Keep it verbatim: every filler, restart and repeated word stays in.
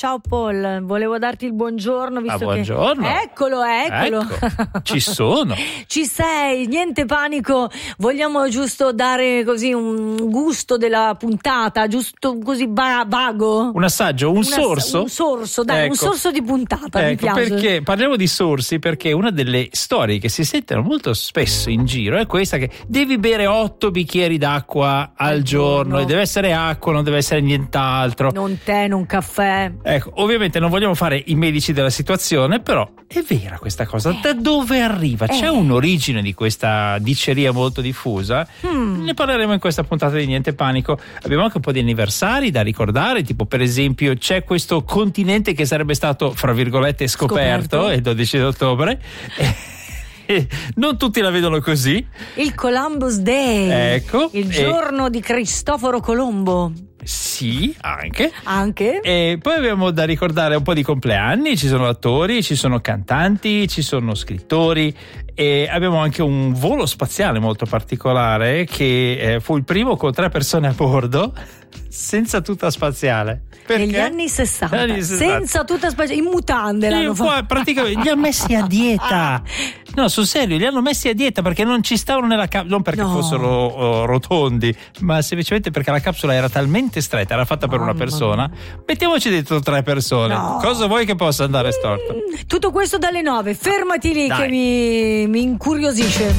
Ciao Paul, volevo darti il buongiorno visto ah, buongiorno. che eccolo, eccolo. Ecco, ci sono. Ci sei, niente panico. Vogliamo giusto dare così un gusto della puntata, giusto così va- vago. Un assaggio, un Una, sorso. Un sorso, dai, ecco. un sorso di puntata, ecco, mi piace. Perché parliamo di sorsi perché una delle storie che si sentono molto spesso in giro è questa che devi bere otto bicchieri d'acqua al, al giorno. giorno e deve essere acqua, non deve essere nient'altro. Non tè, non caffè. Ecco, ovviamente non vogliamo fare i medici della situazione, però è vera questa cosa. Da dove arriva? C'è eh. un'origine di questa diceria molto diffusa? Hmm. Ne parleremo in questa puntata di Niente Panico. Abbiamo anche un po' di anniversari da ricordare, tipo per esempio c'è questo continente che sarebbe stato, fra virgolette, scoperto, scoperto. il dodici di ottobre. Non tutti la vedono così. Il Columbus Day, ecco, il giorno e... di Cristoforo Colombo. Sì, anche. Anche. E poi abbiamo da ricordare un po' di compleanni, ci sono attori, ci sono cantanti, ci sono scrittori e abbiamo anche un volo spaziale molto particolare che eh, fu il primo con tre persone a bordo senza tuta spaziale. Perché? Negli anni sessanta, anni sessanta. Senza tuta spaziale, in mutande sì, l'hanno qua, fatto. Praticamente li ha messi a dieta. No, sul serio, li hanno messi a dieta perché non ci stavano nella capsula, non perché no. fossero uh, rotondi, ma semplicemente perché la capsula era talmente stretta, era fatta per oh, una persona. Mamma. Mettiamoci dentro tre persone. No. Cosa vuoi che possa andare storto? Mm, tutto questo dalle nove. Fermati lì. Dai. Che mi, mi incuriosisce.